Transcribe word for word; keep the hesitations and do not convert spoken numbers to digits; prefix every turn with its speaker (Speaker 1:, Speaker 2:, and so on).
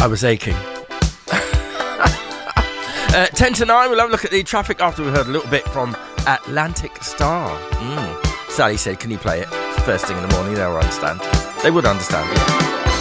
Speaker 1: I was aching. uh, ten to nine, we'll have a look at the traffic after we've heard a little bit from Atlantic Star. Mm. Sally said, can you play it first thing in the morning? They'll understand. They would understand.